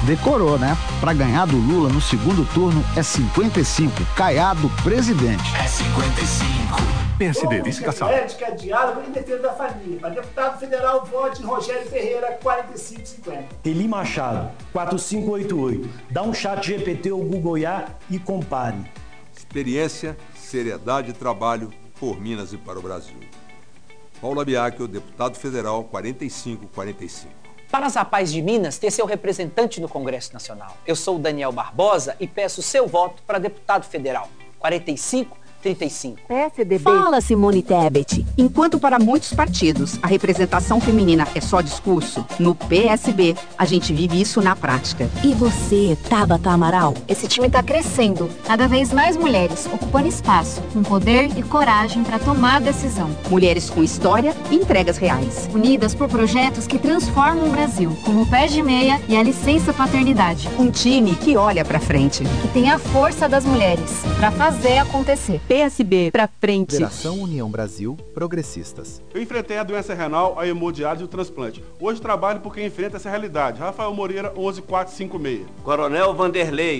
Decorou, né? Pra ganhar do Lula no segundo turno é 55. Caiado presidente. É 55. PSD, licitação. Ética, diálogo e defesa da família. Para deputado federal, vote em Rogério Ferreira, 4550. Eli Machado, 4588. Dá um chat GPT ou Google IA e compare. Experiência, seriedade e trabalho por Minas e para o Brasil. Paula Biacchio, deputado federal, 4545. Para as APAES de Minas ter seu representante no Congresso Nacional. Eu sou o Daniel Barbosa e peço seu voto para deputado federal, 4535. PSDB. Fala, Simone Tebet. Enquanto para muitos partidos a representação feminina é só discurso, no PSB a gente vive isso na prática. E você, Tabata Amaral? Esse time está crescendo. Cada vez mais mulheres ocupando espaço, com poder e coragem para tomar decisão. Mulheres com história e entregas reais. Unidas por projetos que transformam o Brasil, como o Pé de Meia e a Licença Paternidade. Um time que olha para frente. Que tem a força das mulheres para fazer acontecer. PSB pra frente. Federação União Brasil, Progressistas. Eu enfrentei a doença renal, a hemodiálise e o transplante. Hoje trabalho por quem enfrenta essa realidade. Rafael Moreira, 11456. Coronel Vanderlei,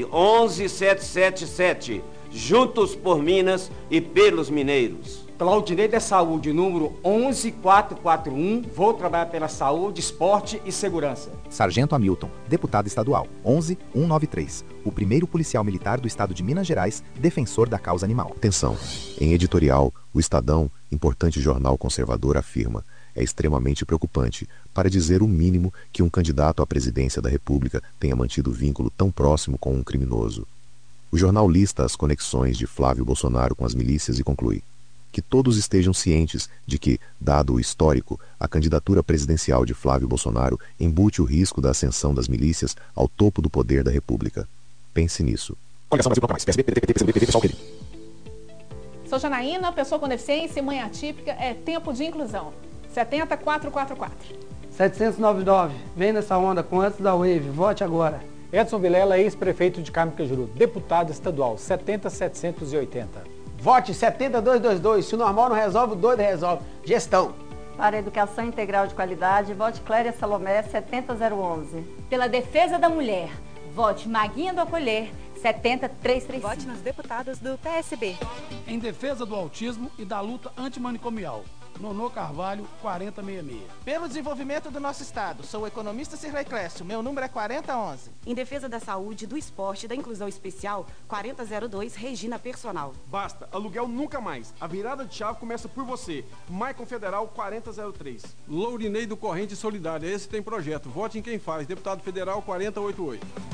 11777. Juntos por Minas e pelos mineiros. Pela direito da saúde, número 11441, vou trabalhar pela saúde, esporte e segurança. Sargento Hamilton, deputado estadual, 11193, o primeiro policial militar do estado de Minas Gerais, defensor da causa animal. Atenção, em editorial, o Estadão, importante jornal conservador, afirma: é extremamente preocupante, para dizer o mínimo, que um candidato à presidência da República tenha mantido vínculo tão próximo com um criminoso. O jornal lista as conexões de Flávio Bolsonaro com as milícias e conclui: que todos estejam cientes de que, dado o histórico, a candidatura presidencial de Flávio Bolsonaro embute o risco da ascensão das milícias ao topo do poder da República. Pense nisso. Coligação Brasil Bloco Mais, PSB, PDT, PCdoB, PT, pessoal querido. Sou Janaína, pessoa com deficiência e mãe atípica, é tempo de inclusão. 70444. 799, vem nessa onda com antes da Wave, vote agora. Edson Vilela, ex-prefeito de Carmo Cajuru, deputado estadual, 70780. Vote 70222, se o normal não resolve, o doido resolve. Gestão. Para a educação integral de qualidade, vote Cléria Salomé, 70011. Pela defesa da mulher, vote Maguinha do Acolher, 70335. Vote nos deputados do PSB. Em defesa do autismo e da luta antimanicomial, Nonô Carvalho, 4066. Pelo desenvolvimento do nosso estado, sou o economista Cirlei Clécio, meu número é 4011. Em defesa da saúde, do esporte e da inclusão especial, 4002, Regina Personal. Basta, aluguel nunca mais. A virada de chave começa por você. Maicon Federal, 4003. Lourinei do Corrente Solidária, esse tem projeto. Vote em quem faz. Deputado Federal, 4088.